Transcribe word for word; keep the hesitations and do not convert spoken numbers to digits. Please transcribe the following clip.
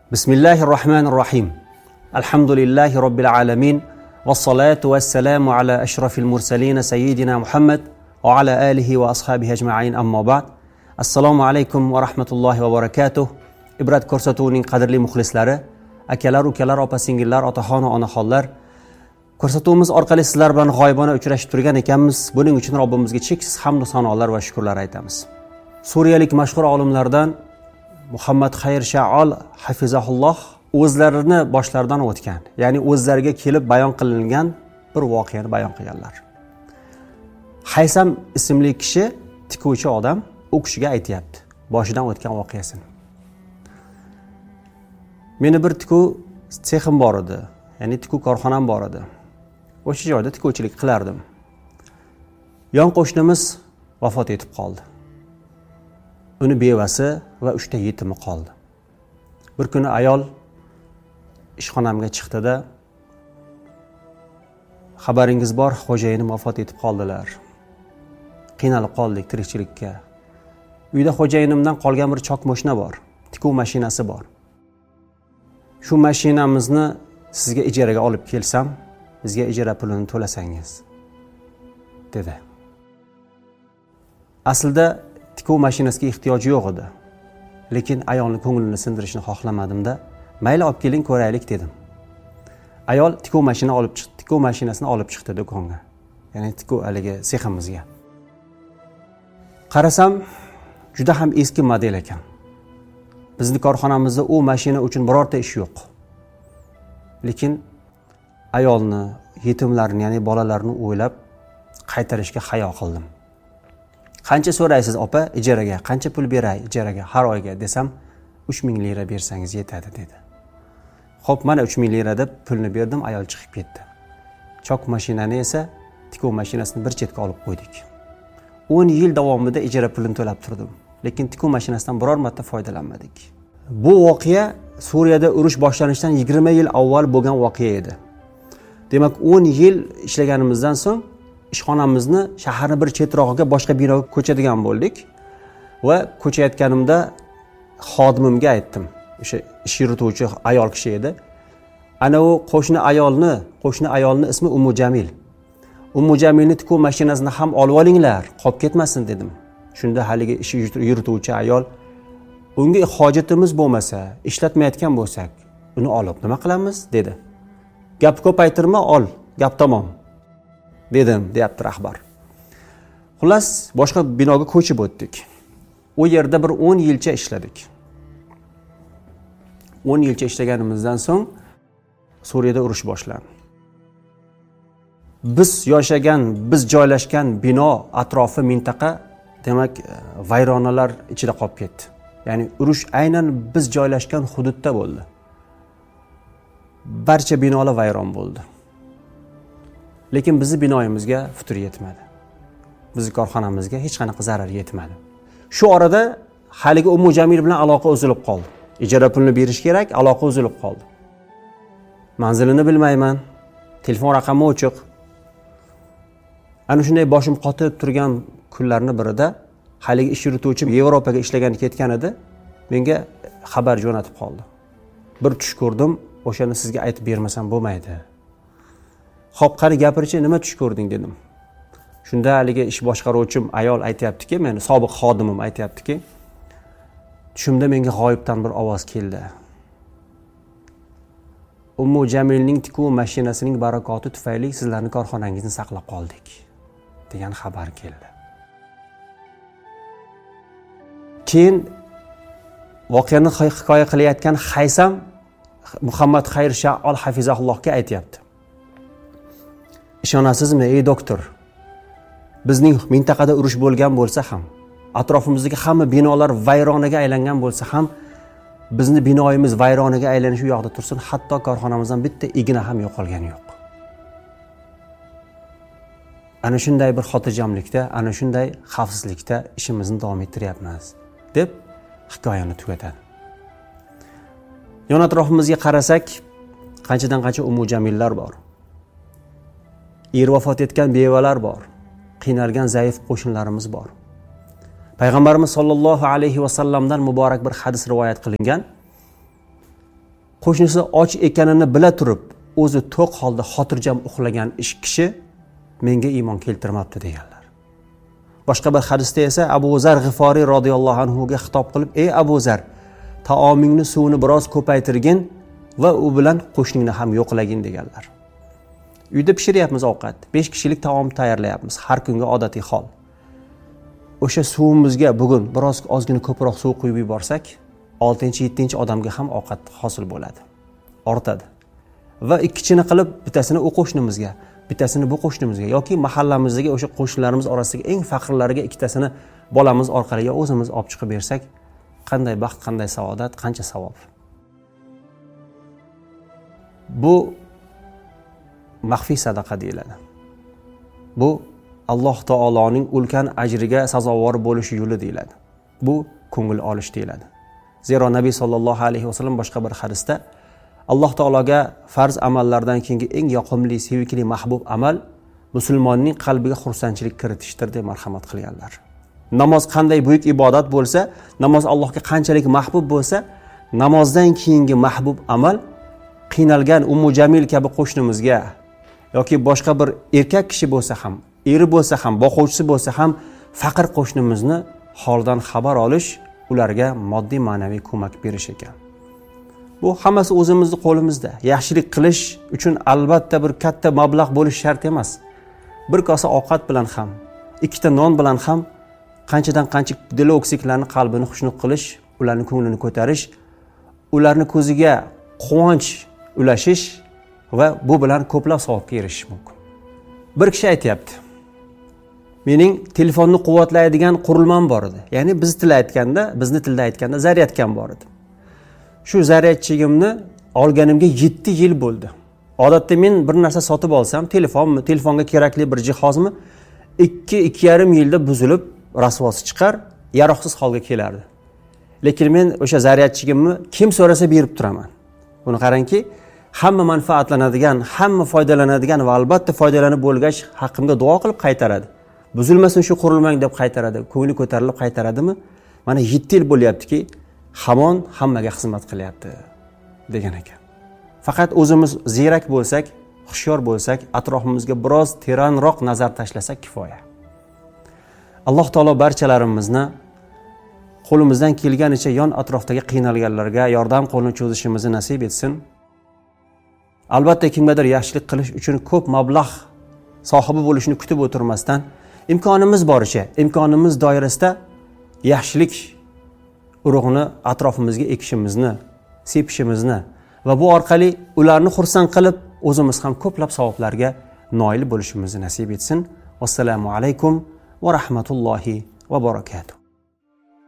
Bismillahirrahmanirrahim. Alhamdulillahi Rabbil alamin. Vassalatu vassalamu ala ashrafil mursalin sayyidina Muhammad va ala alihi va ashabihi ajma'in, amma ba'd. Assalomu alaykum va rahmatullohi va barakatuh. Ibrat ko'rsatuvining qadrli muxlislari, akalar, ukalar, opa-singillar, otaxon va onaxonlar, ko'rsatuvimiz orqali sizlar bilan g'oyibona uchrashib turgan ekanmiz. Buning uchun Robbimizga cheksiz hamd va sanolar va shukrlar aytamiz. Suriyalik mashhur olimlardan Muhammad Xayr Sha'ol hafizahulloh o'zlarini boshlaridan o'tgan, ya'ni o'zlariga kelib bayon qilingan bir voqeani bayon qilganlar. Haysam ismli kishi, tikuvchi odam, u kishiga aytayapti boshidan o'tgan voqeasini. Meni bir tikuv sexim bor edi, ya'ni tikuv korxonam bor edi. O'sha joyda tikuvchilik qilardim. Yon qo'shnimiz vafot etib qoldi. Uni bevasi va uchta yetimi qoldi. Bir kuni ayol ishxonamga chiqdi-da, xabaringiz bor, xo'jayinim vafot etib qoldilar. Qiynalib qoldik tirikchilikka. Uyda xo'jayinimdan qolgan bir chok mashina bor, tikuv mashinasi bor. Shu mashinamizni sizga ijaraga olib kelsam, bizga ijara pulini to'lasangiz, dedi. Aslida tikuv mashinasiga ehtiyoji yo'q edi. Lekin ayolni ko'nglini sindirishni xohlamadim-da, mayli olib keling ko'raylik dedim. Ayol tikuv mashina olib chiqdi, tikuv mashinasini olib chiqdi do'konga. Ya'ni tikuv haligi seximizga. Qarasam, juda ham eski model ekan. Bizning korxonamizda u mashina uchun birorta ish yo'q. Lekin ayolni, yetimlarni, ya'ni bolalarni o'ylab qaytarishga hayo qildim. Qancha so'raysiz opa ijaraga? Qancha pul beray ijaraga har oyga desam, uch ming lira bersangiz yetadi dedi. Xo'p, mana uch ming lira deb pulni berdim, ayol chiqib ketdi. Chok mashinani esa tikuv mashinasini bir chetga olib qo'ydik. o'n yil davomida ijara pulini to'lab turdim, lekin tikuv mashinasidan biror marta foydalanmadik. Bu voqea Suriyada urush boshlanishidan yigirma yil avval bo'lgan voqea edi. Demak, o'n yil ishlaganimizdan so'ng ishxonamizni shaharning bir chetrog'iga boshqa binoga ko'chadigan bo'ldik va ko'chayotganimda xodimimga aytdim. O'sha ish yurituvchi ayol kishi edi. Ana u qo'shni ayolni, qo'shni ayolni ismi Ummu Jamil. Ummu Jamilni tikuv mashinasini ham olib olinglar, qolib ketmasin dedim. Shunda haligi ish yurituvchi ayol, unga hojatimiz bo'lmasa, ishlatmayotgan bo'lsak, uni olib nima qilamiz dedi. Gap ko'paytirma, ol, gap tamom dedim, deyapti rahbar. Xullas, boshqa binoga ko'chib o'tdik. U yerda bir o'n yilcha ishladik. o'n yilcha ishlaganimizdan so'ng Suriyada urush boshlandi. Biz yashagan, biz joylashgan bino atrofi mintaqa, demak, vayronalar ichida qolib ketdi. Ya'ni urush aynan biz joylashgan hududda bo'ldi. Barcha binolar vayron bo'ldi. Lekin bizning binoyimizga futur yetmadi. Bizning korxonamizga hech qanaqa zarar yetmadi. Shu orada haligi Ummu Jamil bilan aloqa uzilib qoldi. Ijara pulini berish kerak, aloqa uzilib qoldi. Manzilini bilmayman, telefon raqami o'chiq. Ana shunday boshim qotib turgan kunlarning birida haligi ish yurituvchi Yevropaga ishlagani ketgan edi, menga xabar jo'natib qoldi. Bir tush ko'rdim, o'shani sizga aytib bermasam bo'lmaydi. Xo'p, qani gapirchi, nima tush ko'rding dedim. Shunda haligi ish boshqaruvchim ayol aytayaptiki, meni sobiq xodimim aytayaptiki, tushimda menga g'oyibdan bir ovoz keldi. Ummu Jamilning tikuv mashinasining barakoti tufayli sizlarning korxonangizni saqlab qoldik degan xabar keldi. Keyin voqeani hikoya qilayotgan Haysam Muhammad Xayr Sha'ol hafizahullohga aytayapti. Ishonasizmi, ey doktor? Bizning mintaqada urush bo'lgan bo'lsa ham, atrofimizdagi hamma binolar vayronaga aylangan bo'lsa ham, bizning binoyimiz vayronaga aylanishi u yoqda tursin, hatto korxonamizdan bitta igna ham yo'qolgani yo'q. Ana shunday bir xotirjamlikda, ana shunday xavfsizlikda ishimizni davom ettiryapmiz, deb hikoyani tugatadi. Yon atrofimizga qarasak, qanchadan qancha Ummu Jamillar bor. Er vafot etgan bevalar bor. Qiynalgan zaif qo'shnlarimiz bor. Payg'ambarimiz sollallohu alayhi va sallamdan muborak bir hadis rivoyat qilingan. qo'shnisi och ekanini bila turib o'zi to'q holda xotirjam uxlagan ish kishi menga iymon keltirmabdi deganlar. Boshqa bir hadisda esa Abu Zar G'iforiy radhiyallohu anhu ga xitob qilib, "Ey Abu Zar, taomingni suvini biroz ko'paytirgin va u bilan qo'shningni ham yo'qlagin" deganlar. Uyda pishiryapmiz ovqat, besh kishilik taom tayyorlayapmiz, har kunga odatiy hol. O'sha suvimizga bugun biroz ozgina ko'proq suv quyib yuborsak, oltinchi yettinchi odamga ham ovqat hosil bo'ladi, ortadi. Va ikkichini qilib bittasini u qo'shnimizga, bittasini bu qo'shnimizga yoki mahallamizdagi o'sha qo'shnilarimiz orasidagi eng faqirlariga ikkitasini bolamiz orqali yo o'zimiz olib chiqib bersak, qanday baxt, qanday saodat, qancha savob. Bu maxfiy sadaqa deyiladi. Bu Alloh taoloning ulkan ajriga sazovor bo'lish yo'li deyiladi. Bu ko'ngil olish deyiladi. Zero Nabiy sollallohu alayhi vasallam boshqa bir hadisda Alloh taologa farz amallardan keyingi eng yoqimli, sevikli, mahbub amal musulmonning qalbiga xursandchilik kiritishdir deb marhamat qilganlar. Namoz qanday buyuk ibodat bo'lsa, namoz Allohga qanchalik mahbub bo'lsa, namozdan keyingi mahbub amal qiynalgan Ummu Jamil kabi qo'shnimizga yoki boshqa bir erkak kishi bo'lsa ham, eri bo'lsa ham, boquvchisi bo'lsa ham faqir qo'shnimizni holdan xabar olish, ularga moddiy ma'naviy ko'mak berish ekan. Bu hammasi o'zimizning qo'limizda. Yaxshilik qilish uchun albatta bir katta mablag' bo'lish shart emas. Bir kosa ovqat bilan ham, ikkita non bilan ham qanchadan qancha diloksiklarni qalbini xushnud qilish, ularning ko'nglini ko'tarish, ularning ko'ziga quvonch ulashish va bu bilan ko'plab savobga erishish mumkin. Bir kishi aytayapti, mening telefonni quvvatlaydigan qurilmam bor edi. Ya'ni biz tilda aytganda, bizni tilda aytganda zaryadkam bor edi. Shu zaryadchigimni olganimga yetti yil bo'ldi. Odatda men bir narsa sotib olsam, telefonmi, telefonga kerakli bir jihozmi, ikki ikki yarim yilda buzilib, rasvosi chiqar, yaroqsiz holga kelardi. Lekin men o'sha zaryadchigimni kim so'rasa berib turaman. Buni qarangki, hamma manfaatlanadigan, hamma foydalanadigan va albatta foydalanib bo'lgach haqqimga duo qilib qaytaradi. Buzilmasin shu qurilmang deb qaytaradi, ko'ngli ko'tarilib qaytaradimi? Mana yetti yil bo'lyaptiki, hamon hammaga xizmat qilyapti degan ekan. Faqat o'zimiz ziyrak bo'lsak, xushyor bo'lsak, atrofimizga biroz teranroq nazar tashlasak kifoya. Alloh taolo barchalarimizni qo'limizdan kelganicha yon atrofdagi qiynalganlarga yordam qo'lini cho'zishimizni nasib etsin. Albatta kimgadir yaxshilik qilish uchun ko'p mablag' sohibi bo'lishni kutib o'tirmasdan, imkonimiz boricha, imkonimiz doirasida yaxshilik urug'ini atrofimizga ekishimizni, sepishimizni va bu orqali ularni xursand qilib, o'zimiz ham ko'plab savoblarga noil bo'lishimizni nasib etsin. Assalomu alaykum va rahmatullohi va barakatuh.